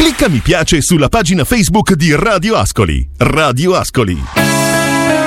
Clicca mi piace sulla pagina Facebook di Radio Ascoli. Radio Ascoli.